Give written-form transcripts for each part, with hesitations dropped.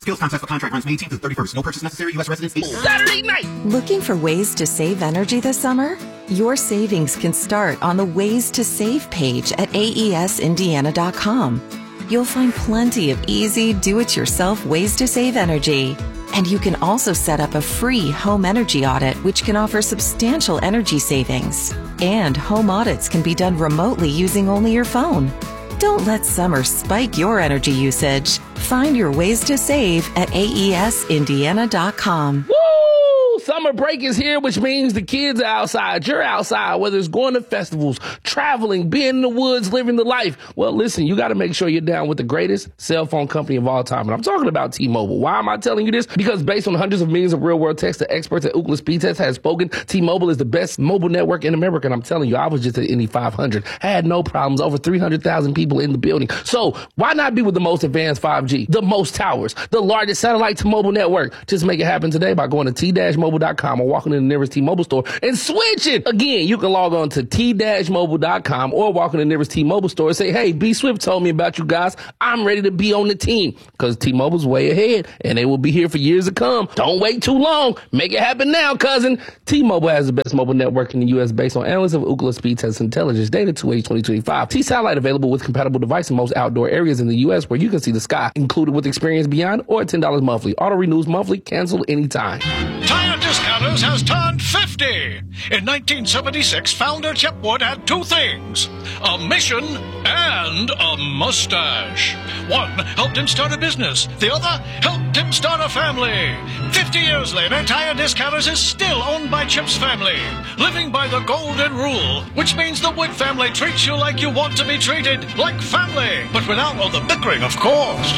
Skills contest for contract runs May 18th to the 31st. No purchase necessary. U.S. residents. Saturday night. Looking for ways to save energy this summer? Your savings can start on the Ways to Save page at aesindiana.com. You'll find plenty of easy, do-it-yourself ways to save energy. And you can also set up a free home energy audit, which can offer substantial energy savings. And home audits can be done remotely using only your phone. Don't let summer spike your energy usage. Find your ways to save at aesindiana.com. Woo! Summer break is here, which means the kids are outside. You're outside, whether it's going to festivals, traveling, being in the woods, living the life. Well, listen, you got to make sure you're down with the greatest cell phone company of all time. And I'm talking about T-Mobile. Why am I telling you this? Because based on hundreds of millions of real-world texts, the experts at Ookla Speed Test have spoken. T-Mobile is the best mobile network in America. And I'm telling you, I was just at Indy 500. Had no problems. Over 300,000 people in the building. So why not be with the most advanced 5G, the most towers, the largest satellite to mobile network? Just make it happen today by going to t-mobile.com or walking in the nearest T-Mobile store and switch it. Again, you can log on to t-mobile.com or walk in the nearest T-Mobile store and say, hey, B Swift told me about you guys. I'm ready to be on the team, because T-Mobile's way ahead and they will be here for years to come. Don't wait too long. Make it happen now, cousin. T-Mobile has the best mobile network in the U.S. based on analysis of Ookla Speed Test Intelligence data 2/8/2025. T-Satellite available with compatible device in most outdoor areas in the U.S. where you can see the sky, included with Experience Beyond or at $10 monthly. Auto renews monthly. Cancel anytime. Tire Discounters has turned 50. In 1976, founder Chip Wood had two things: a mission and a mustache. One helped him start a business. The other helped him start a family. 50 years later, Tire Discounters is still owned by Chip's family, living by the golden rule, which means the Wood family treats you like you want to be treated, like family, but without all the bickering, of course.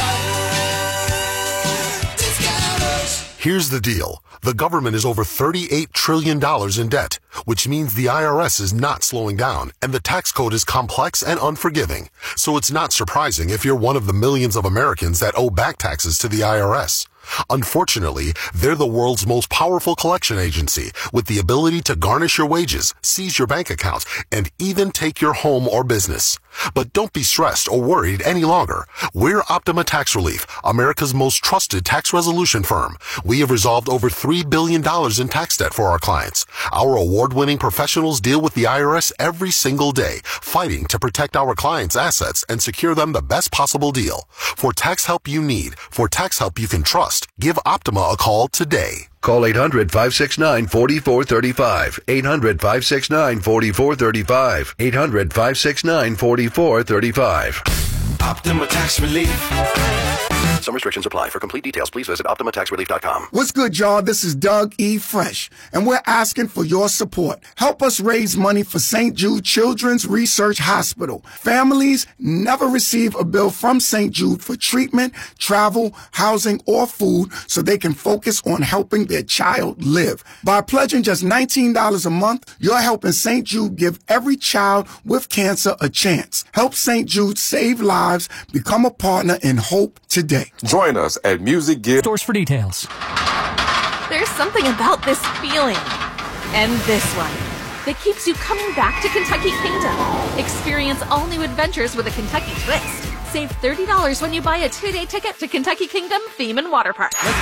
Here's the deal. The government is over $38 trillion in debt, which means the IRS is not slowing down, and the tax code is complex and unforgiving. So it's not surprising if you're one of the millions of Americans that owe back taxes to the IRS. Unfortunately, they're the world's most powerful collection agency, with the ability to garnish your wages, seize your bank accounts, and even take your home or business. But don't be stressed or worried any longer. We're Optima Tax Relief, America's most trusted tax resolution firm. We have resolved over $3 billion in tax debt for our clients. Our award-winning professionals deal with the IRS every single day, fighting to protect our clients' assets and secure them the best possible deal. For tax help you need, for tax help you can trust, give Optima a call today. Call 800-569-4435. 800-569-4435. 800-569-4435. Optima Tax Relief. Some restrictions apply. For complete details, please visit OptimaTaxRelief.com. What's good, y'all? This is Doug E. Fresh, and we're asking for your support. Help us raise money for St. Jude Children's Research Hospital. Families never receive a bill from St. Jude for treatment, travel, housing, or food, so they can focus on helping their child live. By pledging just $19 a month, you're helping St. Jude give every child with cancer a chance. Help St. Jude save lives. Become a partner in hope today. Join us at Music Give Stores for details. There's something about this feeling and this one that keeps you coming back to Kentucky Kingdom. Experience all new adventures with a Kentucky twist. Save $30 when you buy a 2-day ticket to Kentucky Kingdom Theme and Water Park. Let's